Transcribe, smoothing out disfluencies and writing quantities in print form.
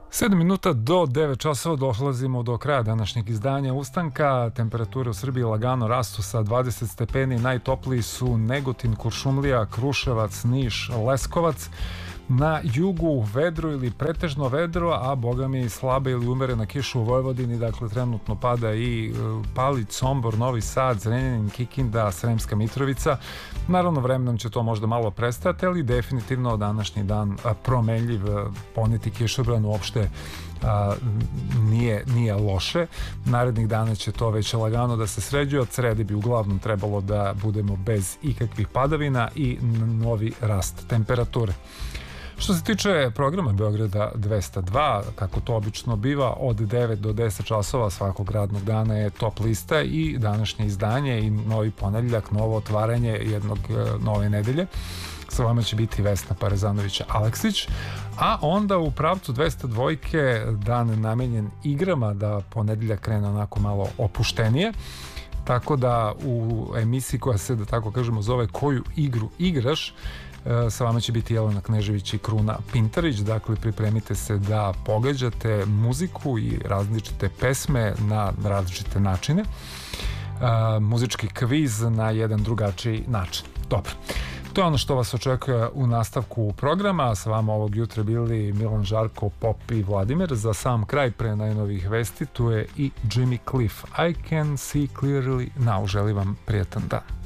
7 minuta do 9 časova dolazimo do kraja današnjeg izdanja Ustanka. Temperature u Srbiji lagano rastu sa 20 stepeni. Najtopliji su Negotin, Kuršumlija, Kruševac, Niš, Leskovac. Na jugu vedro ili pretežno vedro, a boga mi slabe ili umerena kiša u Vojvodini. Dakle, trenutno pada i Palić, Sombor, Novi Sad, Zrenjanin, Kikinda, Sremska Mitrovica. Naravno, vremenom će to možda malo prestati, ali definitivno današnji dan promenljiv. Poneti kišobran uopšte nije loše. Narednih dana će to već lagano da se sređuje. Od srede bi uglavnom trebalo da budemo bez ikakvih padavina i novi rast temperature. Što se tiče programa Beograda 202, kako to obično biva, od 9 do 10 časova svakog radnog dana je top lista i današnje izdanje i novi ponedjeljak, novo otvaranje jednog nove nedelje. Sa vama će biti Vesna Parezanović-Aleksić, a onda u pravcu 202 dan namenjen igrama, da ponedjeljak krene onako malo opuštenije. Tako da u emisiji koja se, da tako kažemo, zove Koju igru igraš, sa vama će biti Jelena Knežević i Kruna Pintarić. Dakle, pripremite se da pogađate muziku i različite pesme na različite načine. Muzički kviz na jedan drugačiji način. Dobro. To je ono što vas očekuje u nastavku programa. Sa vama ovog jutra bili Milan Žarko, Pop i Vladimir. Za sam kraj, pre najnovih vesti, tu je i Jimmy Cliff. I can see clearly now. Želim vam prijatan dan.